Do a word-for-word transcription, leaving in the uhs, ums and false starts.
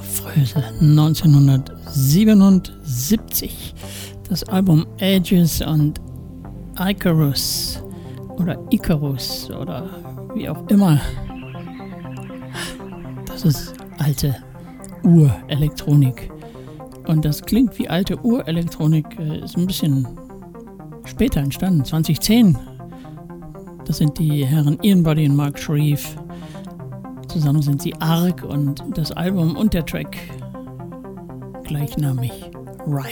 Frösel, neunzehnhundertsiebenundsiebzig. Das Album Ages und Icarus oder Icarus oder wie auch immer. Das ist alte Urelektronik. Und das klingt wie alte Urelektronik, ist ein bisschen später entstanden, zwanzig zehn. Das sind die Herren Ian Boddy und Mark Shreve. Zusammen sind sie Arc und das Album und der Track gleichnamig Right.